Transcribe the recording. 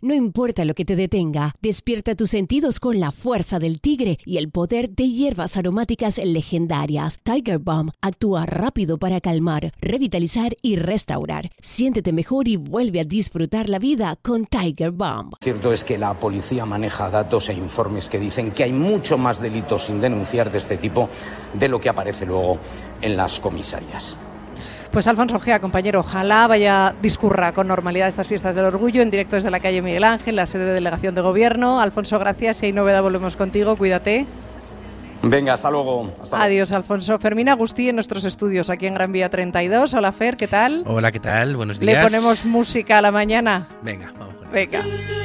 No importa lo que te detenga, despierta tus sentidos con la fuerza del tigre y el poder de hierbas aromáticas legendarias. Tiger Balm actúa rápido para calmar, revitalizar y restaurar. Siéntete mejor y vuelve a disfrutar la vida con Tiger Balm. Cierto es que la policía maneja datos e informes que dicen que hay mucho más delitos sin denunciar de este tipo de lo que aparece luego en las comisarías. Pues Alfonso Gea, compañero, ojalá discurra con normalidad estas fiestas del orgullo, en directo desde la calle Miguel Ángel, la sede de delegación de gobierno. Alfonso, gracias. Si hay novedad volvemos contigo, cuídate. Venga, hasta luego. Adiós, Alfonso. Fermín Agustí en nuestros estudios aquí en Gran Vía 32. Hola, Fer, ¿qué tal? Hola, ¿qué tal? Buenos días. Le ponemos música a la mañana. Venga, vamos con Venga.